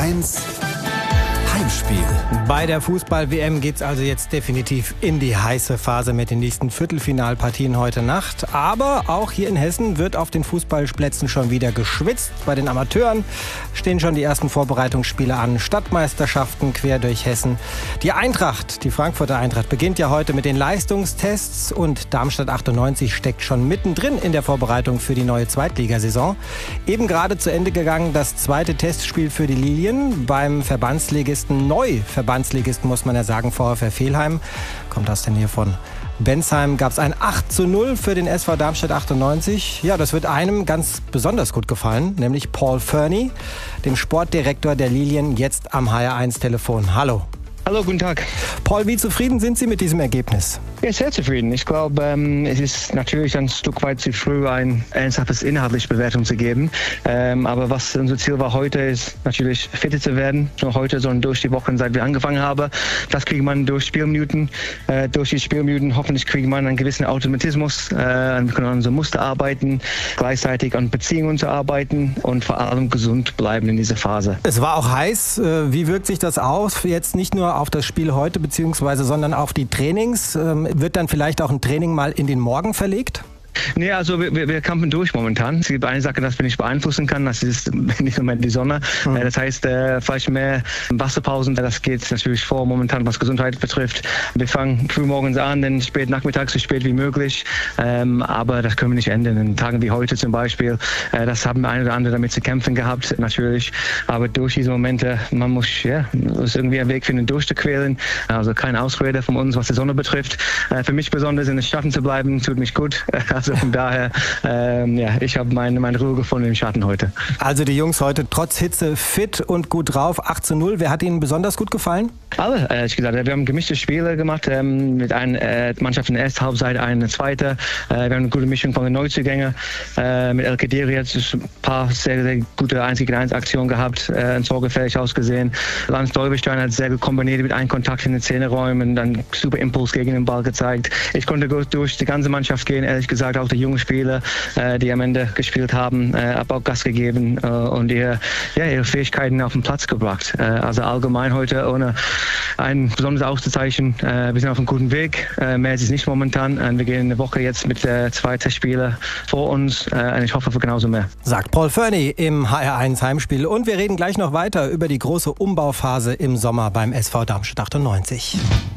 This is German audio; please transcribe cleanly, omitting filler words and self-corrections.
HR1 Heimspiel. Bei der Fußball-WM geht es also jetzt definitiv in die heiße Phase mit den nächsten Viertelfinalpartien heute Nacht. Aber auch hier in Hessen wird auf den Fußballplätzen schon wieder geschwitzt. Bei den Amateuren stehen schon die ersten Vorbereitungsspiele an. Stadtmeisterschaften quer durch Hessen. Die Eintracht, die Frankfurter Eintracht, beginnt ja heute mit den Leistungstests. Und Darmstadt 98 steckt schon mittendrin in der Vorbereitung für die neue Zweitligasaison. Eben gerade zu Ende gegangen das zweite Testspiel für die Lilien beim Verbandsligisten, Neu-Verbandsligisten, muss man ja sagen, VfR Velheim. Kommt aus der Nähe von Bensheim. Gab es ein 8:0 für den SV Darmstadt 98. Ja, das wird einem ganz besonders gut gefallen, nämlich Paul Fernie, dem Sportdirektor der Lilien, jetzt am HR1-Telefon. Hallo. Hallo, guten Tag. Paul, wie zufrieden sind Sie mit diesem Ergebnis? Ja, sehr zufrieden. Ich glaube, es ist natürlich ein Stück weit zu früh, ein ernsthaftes inhaltliche Bewertung zu geben. Aber was unser Ziel war heute, ist natürlich fitter zu werden. Nicht nur heute, sondern durch die Wochen, seit wir angefangen haben. Das kriegt man durch Spielminuten. Durch die Spielminuten hoffentlich kriegt man einen gewissen Automatismus. Wir können an unserem Muster arbeiten, gleichzeitig an Beziehungen zu arbeiten und vor allem gesund bleiben in dieser Phase. Es war auch heiß. Wie wirkt sich das aus? Jetzt nicht nur auf das Spiel heute, sondern auf die Trainings. Wird dann vielleicht auch ein Training mal in den Morgen verlegt? Nee, also wir kämpfen durch momentan. Es gibt eine Sache, das wir nicht beeinflussen können, das ist nicht nur die Sonne. Das heißt, vielleicht mehr Wasserpausen, das geht natürlich vor momentan, was Gesundheit betrifft. Wir fangen früh morgens an, dann spät nachmittags, so spät wie möglich. Aber das können wir nicht ändern. In Tagen wie heute zum Beispiel, das haben ein oder andere damit zu kämpfen gehabt, natürlich. Aber durch diese Momente, man muss irgendwie einen Weg finden, durchzuquälen. Also keine Ausrede von uns, was die Sonne betrifft. Für mich besonders in den Schatten zu bleiben, tut mich gut. Also von daher, ich habe meine Ruhe gefunden im Schatten heute. Also die Jungs heute trotz Hitze fit und gut drauf. 8:0. Wer hat Ihnen besonders gut gefallen? Alle, ehrlich gesagt. Wir haben gemischte Spiele gemacht, mit einer Mannschaft in der ersten Halbzeit, eine zweite. Wir haben eine gute Mischung von den Neuzugängen. Mit El Kadiri hat es ein paar sehr, sehr gute 1-gegen-1 Aktionen gehabt, ein Tor gefährlich ausgesehen. Lance Däuberstein hat sehr gut kombiniert mit einem Kontakt in den Zehnerräumen, dann super Impuls gegen den Ball gezeigt. Ich konnte gut durch die ganze Mannschaft gehen, ehrlich gesagt, auch die jungen Spieler, die am Ende gespielt haben, habe auch Gas gegeben und ihre Fähigkeiten auf den Platz gebracht. Also allgemein heute ohne ein besonderes Auszeichen. Wir sind auf einem guten Weg. Mehr ist es nicht momentan. Wir gehen eine Woche jetzt mit 2 Testspielen vor uns. Und ich hoffe für genauso mehr. Sagt Paul Fernie im HR1 Heimspiel. Und wir reden gleich noch weiter über die große Umbauphase im Sommer beim SV Darmstadt 98.